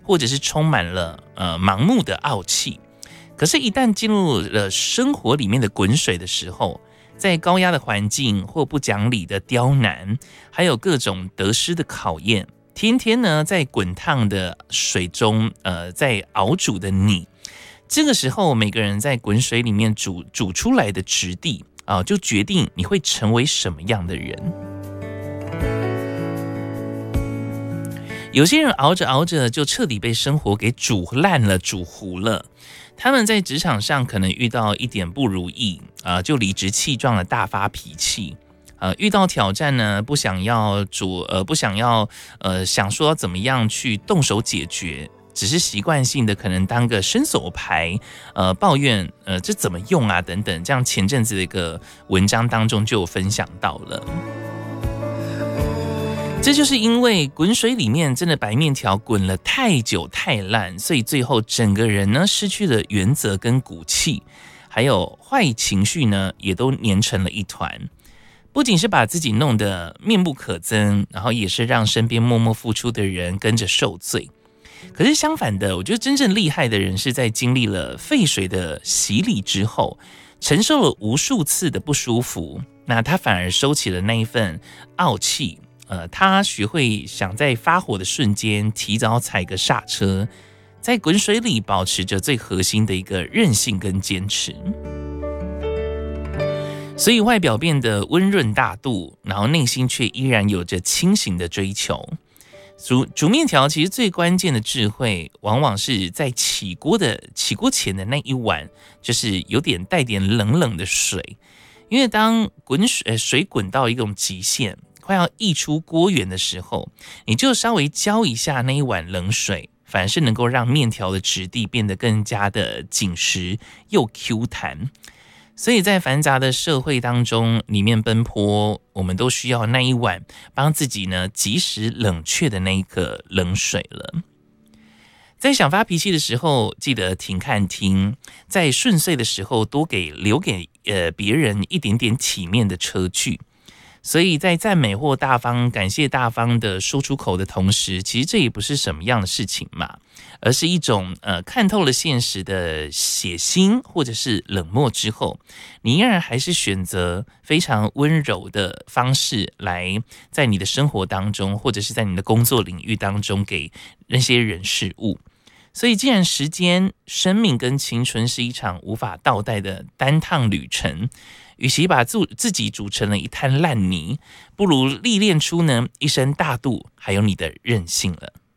或者是充满了盲目的傲气。可是，一旦进入了生活里面的滚水的时候，在高压的环境或不讲理的刁难，还有各种得失的考验，天天呢在滚烫的水中在熬煮的你，这个时候每个人在滚水里面煮出来的质地就决定你会成为什么样的人。有些人熬着熬着就彻底被生活给煮烂了、煮糊了。他们在职场上可能遇到一点不如意就理直气壮的大发脾气。遇到挑战呢，不想想说怎么样去动手解决，只是习惯性的可能当个伸手牌，抱怨这怎么用啊等等。这样前阵子的一个文章当中就有分享到了。这就是因为滚水里面真的白面条滚了太久太烂，所以最后整个人呢失去了原则跟骨气，还有坏情绪呢也都粘成了一团。不仅是把自己弄得面目可憎，然后也是让身边默默付出的人跟着受罪。可是相反的，我觉得真正厉害的人是在经历了沸水的洗礼之后，承受了无数次的不舒服，那他反而收起了那一份傲气。他学会想在发火的瞬间提早踩个刹车，在滚水里保持着最核心的一个韧性跟坚持。所以外表变得温润大度，然后内心却依然有着清醒的追求。煮面条其实最关键的智慧，往往是在起锅前的那一碗，就是有点带点冷冷的水。因为当水滚到一种极限，快要溢出锅缘的时候，你就稍微浇一下那一碗冷水，反而是能够让面条的质地变得更加的紧实又 Q 弹。所以在繁杂的社会当中里面奔波，我们都需要那一碗帮自己呢及时冷却的那一个冷水了。在想发脾气的时候，记得停看听；在顺遂的时候，留给别人一点点体面的车距。所以在赞美或感谢大方的说出口的同时，其实这也不是什么样的事情嘛，而是一种看透了现实的血腥或者是冷漠之后，你依然还是选择非常温柔的方式来在你的生活当中，或者是在你的工作领域当中给那些人事物。所以既然时间、生命跟青春是一场无法倒带的单趟旅程，与其把自己煮成了一滩烂泥，不如历练出呢一身大度，还有你的韧性了。